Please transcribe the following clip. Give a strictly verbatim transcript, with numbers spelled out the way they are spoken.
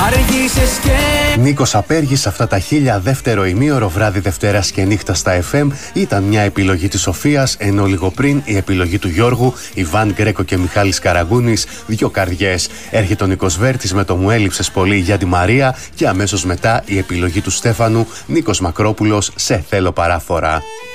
Άργησες και... Νίκος Απέργης, αυτά τα χίλια, δεύτερο ημίωρο, βράδυ Δευτέρας και νύχτα στα εφ εμ. Ήταν μια επιλογή της Σοφίας, ενώ λίγο πριν η επιλογή του Γιώργου, Ιβάν Γκρέκο και Μιχάλης Καραγκούνης, δυο καρδιές. Έρχεται ο Νίκος Βέρτης με το «Μου έλειψες πολύ» για τη Μαρία και αμέσως μετά η επιλογή του Στέφανου, Νίκος Μακρόπουλος, «Σε θέλω παράφορα».